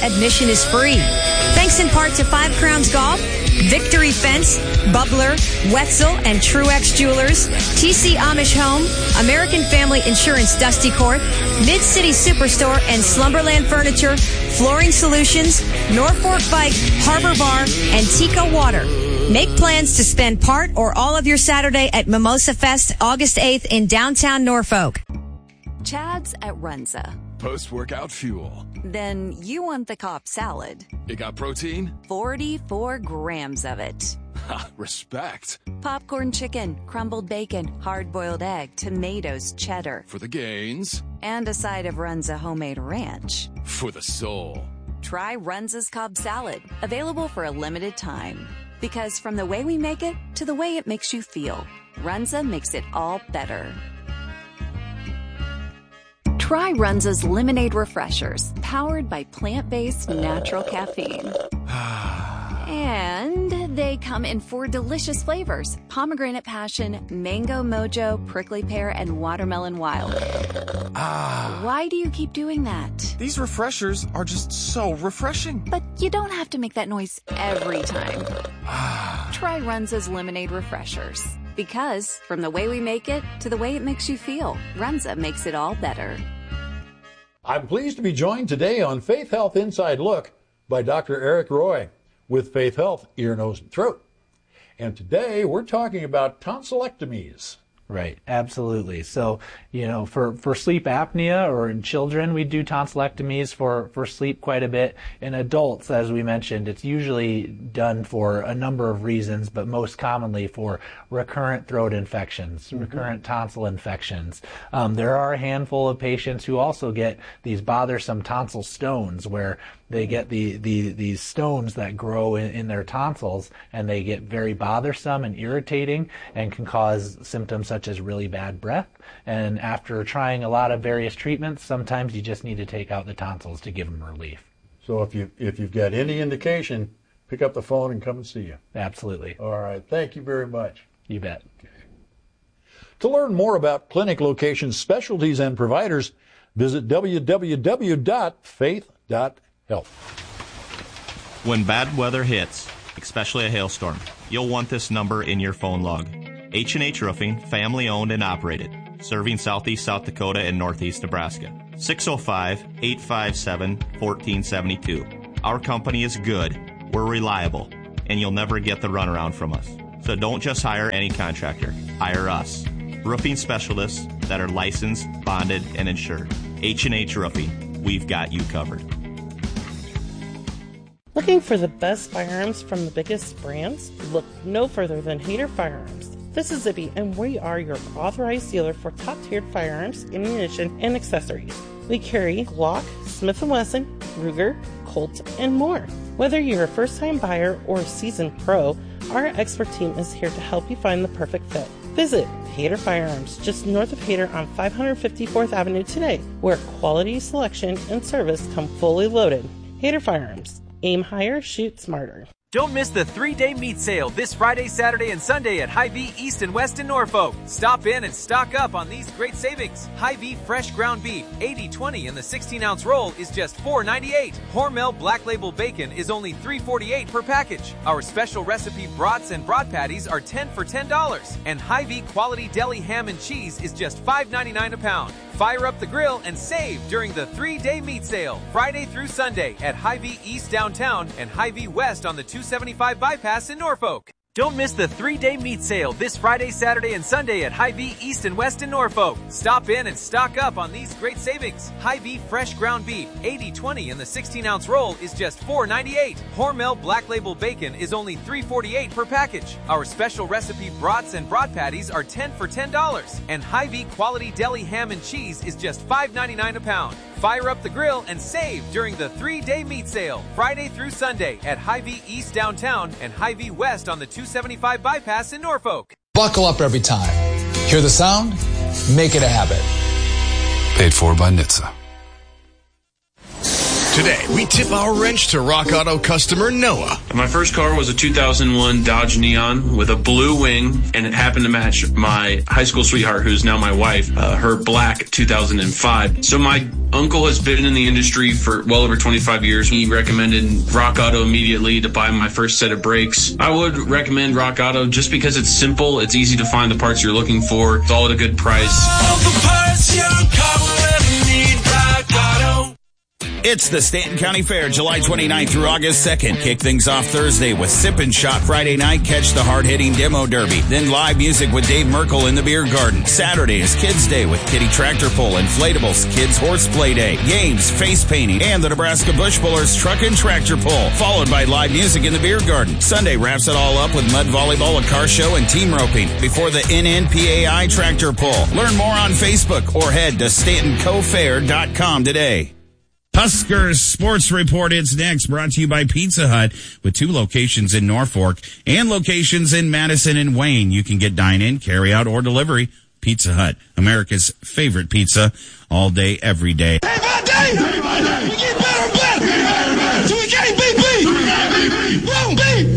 admission is free. Thanks in part to Five Crowns Golf, Victory Fence, Bubbler, Wetzel, and Truex Jewelers, TC Amish Home, American Family Insurance Dusty Court, Mid-City Superstore and Slumberland Furniture, Flooring Solutions, Norfolk Bike, Harbor Bar, and Tico Water. Make plans to spend part or all of your Saturday at Mimosa Fest August 8th in downtown Norfolk. Chad's at Runza. Post-workout fuel. Then you want the Cobb salad. It got protein? 44 grams of it. Ha, respect. Popcorn chicken, crumbled bacon, hard-boiled egg, tomatoes, cheddar. For the gains. And a side of Runza homemade ranch. For the soul. Try Runza's Cobb salad, available for a limited time. Because from the way we make it to the way it makes you feel, Runza makes it all better. Try Runza's Lemonade Refreshers, powered by plant-based natural caffeine. And they come in 4 delicious flavors: pomegranate passion, mango mojo, prickly pear, and watermelon wild. Why do you keep doing that? These refreshers are just so refreshing. But you don't have to make that noise every time. Try Runza's Lemonade Refreshers. Because from the way we make it to the way it makes you feel, Runza makes it all better. I'm pleased to be joined today on Faith Health Inside Look by Dr. Eric Roy with Faith Health Ear, Nose, and Throat. And today we're talking about tonsillectomies. Right, absolutely. So, for sleep apnea or in children, we do tonsillectomies for sleep quite a bit. In adults, as we mentioned, it's usually done for a number of reasons, but most commonly for recurrent throat infections, recurrent tonsil infections. There are a handful of patients who also get these bothersome tonsil stones where they get these stones that grow in their tonsils, and they get very bothersome and irritating and can cause symptoms such as really bad breath. And after trying a lot of various treatments, sometimes you just need to take out the tonsils to give them relief. So if you've got any indication, pick up the phone and come and see you. Absolutely. All right. Thank you very much. You bet. Okay. To learn more about clinic locations, specialties, and providers, visit www.faith.health. When bad weather hits, especially a hailstorm, you'll want this number in your phone log. H&H Roofing, family owned and operated, serving southeast South Dakota and northeast Nebraska. 605-857-1472. Our company is good, we're reliable, and you'll never get the runaround from us. So don't just hire any contractor, hire us. Roofing specialists that are licensed, bonded, and insured. H&H Roofing, we've got you covered. Looking for the best firearms from the biggest brands? Look no further than Hayter Firearms. This is Zibby, and we are your authorized dealer for top-tiered firearms, ammunition, and accessories. We carry Glock, Smith & Wesson, Ruger, Colt, and more. Whether you're a first-time buyer or a seasoned pro, our expert team is here to help you find the perfect fit. Visit Hayter Firearms, just north of Hayter on 554th Avenue today, where quality, selection, and service come fully loaded. Hayter Firearms. Aim higher, shoot smarter. Don't miss the 3-day meat sale this Friday, Saturday, and Sunday at Hy-Vee East and West in Norfolk. Stop in and stock up on these great savings. Hy-Vee fresh ground beef, 80/20 in the 16-ounce roll is just $4.98. Hormel Black Label bacon is only $3.48 per package. Our special recipe brats and brat patties are 10 for $10. And Hy-Vee quality deli ham and cheese is just $5.99 a pound. Fire up the grill and save during the 3-day meat sale, Friday through Sunday at Hy-Vee East downtown and Hy-Vee West on the 275 bypass in Norfolk. Don't miss the 3-day meat sale this Friday, Saturday, and Sunday at Hy-Vee East and West in Norfolk. Stop in and stock up on these great savings. Hy-Vee fresh ground beef, 80/20 in the 16-ounce roll is just $4.98. Hormel Black Label bacon is only $3.48 per package. Our special recipe brats and brat patties are 10 for $10. And Hy-Vee quality deli ham and cheese is just $5.99 a pound. Fire up the grill and save during the 3-day meat sale, Friday through Sunday at Hy-Vee East downtown and Hy-Vee West on the 275 bypass in Norfolk. Buckle up every time. Hear the sound? Make it a habit. Paid for by NHTSA. Today, we tip our wrench to Rock Auto customer Noah. My first car was a 2001 Dodge Neon with a blue wing, and it happened to match my high school sweetheart, who's now my wife, her black 2005. So my uncle has been in the industry for well over 25 years. He recommended Rock Auto immediately to buy my first set of brakes. I would recommend Rock Auto just because it's simple, it's easy to find the parts you're looking for, it's all at a good price. All the parts your car will ever need, Rock Auto. It's the Stanton County Fair, July 29th through August 2nd. Kick things off Thursday with Sip and Shot. Friday night, catch the hard-hitting Demo Derby. Then live music with Dave Merkel in the Beer Garden. Saturday is Kids Day with Kitty Tractor Pull, Inflatables, Kids Horse Play Day, games, face painting, and the Nebraska Bush Bullers Truck and Tractor Pull, followed by live music in the Beer Garden. Sunday wraps it all up with mud volleyball, a car show, and team roping before the NNPAI Tractor Pull. Learn more on Facebook or head to StantonCoFair.com today. Huskers Sports Report, it's next, brought to you by Pizza Hut, with 2 locations in Norfolk and locations in Madison and Wayne. You can get dine-in, carry-out, or delivery. Pizza Hut, America's favorite pizza, all day, every day. Day by day, we get better and better. So we can't beat. Won't beat.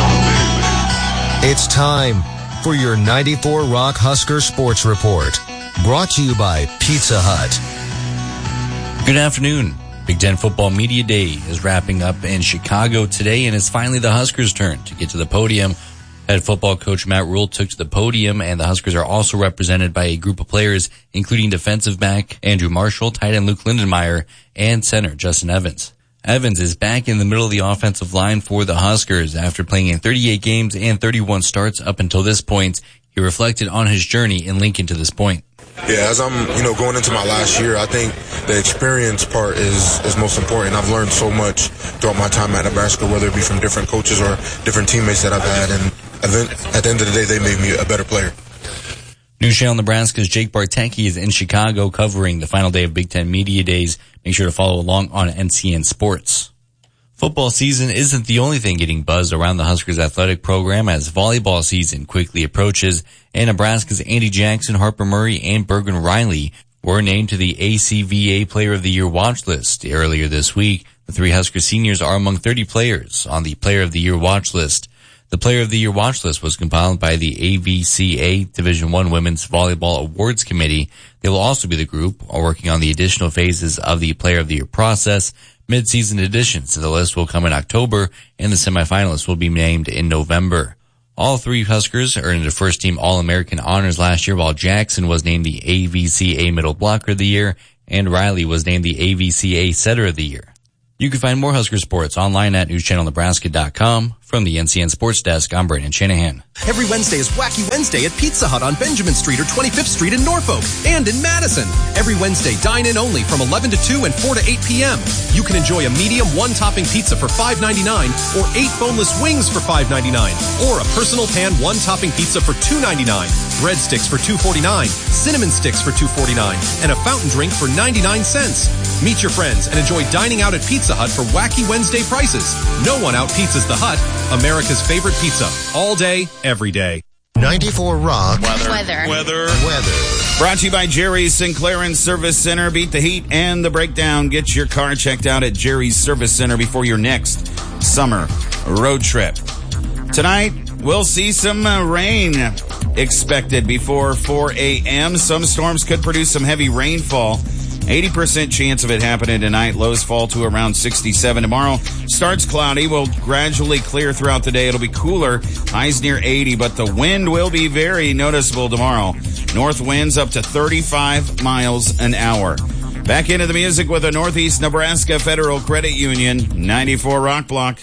It's time for your 94 Rock Husker Sports Report, brought to you by Pizza Hut. Good afternoon. Big Ten Football Media Day is wrapping up in Chicago today, and it's finally the Huskers' turn to get to the podium. Head football coach Matt Rhule took to the podium, and the Huskers are also represented by a group of players, including defensive back Andrew Marshall, tight end Luke Lindenmeyer, and center Justin Evans. Evans is back in the middle of the offensive line for the Huskers. After playing in 38 games and 31 starts up until this point, he reflected on his journey in Lincoln to this point. Yeah, as I'm, going into my last year, I think the experience part is most important. I've learned so much throughout my time at Nebraska, whether it be from different coaches or different teammates that I've had, and at the end of the day, they made me a better player. News Channel Nebraska's Jake Bartecki is in Chicago covering the final day of Big Ten Media Days. Make sure to follow along on NCN Sports. Football season isn't the only thing getting buzzed around the Huskers athletic program as volleyball season quickly approaches, and Nebraska's Andy Jackson, Harper Murray, and Bergen Riley were named to the ACVA Player of the Year watch list earlier this week. The 3 Husker seniors are among 30 players on the Player of the Year watch list. The Player of the Year watch list was compiled by the AVCA Division I Women's Volleyball Awards Committee. They will also be the group working on the additional phases of the Player of the Year process. Mid-season additions to the list will come in October, and the semifinalists will be named in November. All 3 Huskers earned a first-team All-American honors last year, while Jackson was named the AVCA Middle Blocker of the Year, and Riley was named the AVCA Setter of the Year. You can find more Husker sports online at newschannelnebraska.com. From the NCN Sports Desk, I'm Brandon Shanahan. Every Wednesday is Wacky Wednesday at Pizza Hut on Benjamin Street or 25th Street in Norfolk and in Madison. Every Wednesday, dine in only from 11 to 2 and 4 to 8 p.m. You can enjoy a medium one-topping pizza for $5.99 or 8 boneless wings for $5.99 or a personal pan one-topping pizza for $2.99, breadsticks for $2.49, cinnamon sticks for $2.49, and a fountain drink for 99 cents. Meet your friends and enjoy dining out at Pizza Hut for Wacky Wednesday prices. No one out-pizzas the Hut, America's favorite pizza, all day, every day. 94 Rock. Weather. Brought to you by Jerry's Sinclair and Service Center. Beat the heat and the breakdown. Get your car checked out at Jerry's Service Center before your next summer road trip. Tonight, we'll see some rain expected before 4 a.m. Some storms could produce some heavy rainfall. 80% chance of it happening tonight. Lows fall to around 67 tomorrow. Starts cloudy, will gradually clear throughout the day. It'll be cooler, highs near 80, but the wind will be very noticeable tomorrow. North winds up to 35 miles an hour. Back into the music with the Northeast Nebraska Federal Credit Union 94 Rock Block.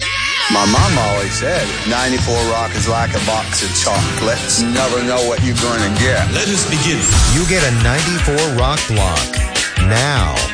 My mom always said 94 Rock is like a box of chocolates. You never know what you're going to get. Let us begin. You get a 94 Rock Block now.